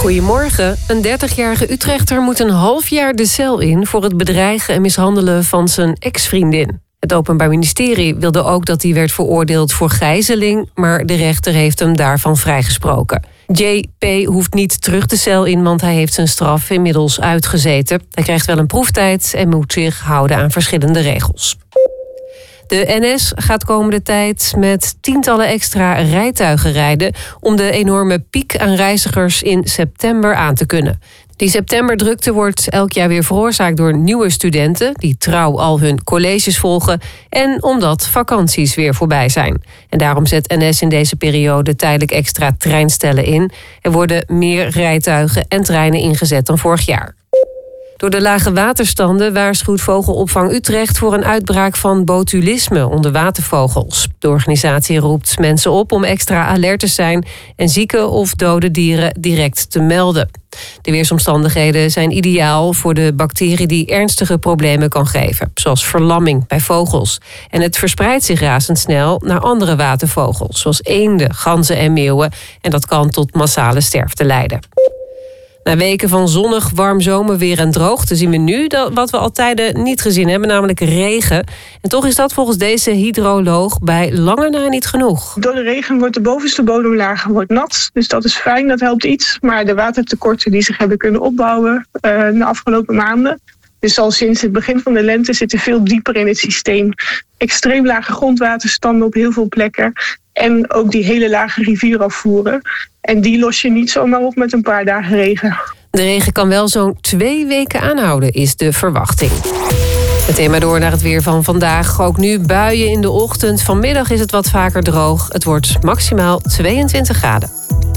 Goedemorgen. Een 30-jarige Utrechter moet een half jaar de cel in voor het bedreigen en mishandelen van zijn ex-vriendin. Het Openbaar Ministerie wilde ook dat hij werd veroordeeld voor gijzeling, maar de rechter heeft hem daarvan vrijgesproken. J.P. hoeft niet terug de cel in, want hij heeft zijn straf inmiddels uitgezeten. Hij krijgt wel een proeftijd en moet zich houden aan verschillende regels. De NS gaat komende tijd met tientallen extra rijtuigen rijden om de enorme piek aan reizigers in september aan te kunnen. Die septemberdrukte wordt elk jaar weer veroorzaakt door nieuwe studenten die trouw al hun colleges volgen en omdat vakanties weer voorbij zijn. En daarom zet NS in deze periode tijdelijk extra treinstellen in. Er worden meer rijtuigen en treinen ingezet dan vorig jaar. Door de lage waterstanden waarschuwt Vogelopvang Utrecht voor een uitbraak van botulisme onder watervogels. De organisatie roept mensen op om extra alert te zijn en zieke of dode dieren direct te melden. De weersomstandigheden zijn ideaal voor de bacterie die ernstige problemen kan geven, zoals verlamming bij vogels. En het verspreidt zich razendsnel naar andere watervogels, zoals eenden, ganzen en meeuwen. En dat kan tot massale sterfte leiden. Na weken van zonnig, warm zomerweer en droogte zien we nu wat we al tijden niet gezien hebben, namelijk regen. En toch is dat volgens deze hydroloog bij lange na niet genoeg. Door de regen wordt de bovenste bodemlaag nat, dus dat is fijn, dat helpt iets. Maar de watertekorten die zich hebben kunnen opbouwen de afgelopen maanden, dus al sinds het begin van de lente zitten veel dieper in het systeem. Extreem lage grondwaterstanden op heel veel plekken en ook die hele lage rivierafvoeren. En die los je niet zomaar op met een paar dagen regen. De regen kan wel zo'n 2 weken aanhouden, is de verwachting. Meteen maar door naar het weer van vandaag. Ook nu buien in de ochtend. Vanmiddag is het wat vaker droog. Het wordt maximaal 22 graden.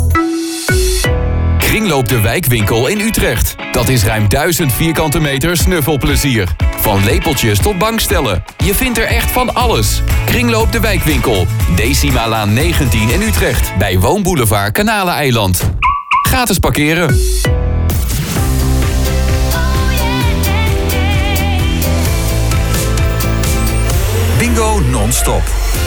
Kringloop de Wijkwinkel in Utrecht. Dat is ruim 1000 vierkante meter snuffelplezier. Van lepeltjes tot bankstellen. Je vindt er echt van alles. Kringloop de Wijkwinkel. Decimalaan 19 in Utrecht. Bij Woonboulevard Kanaleneiland. Gratis parkeren. Bingo non-stop.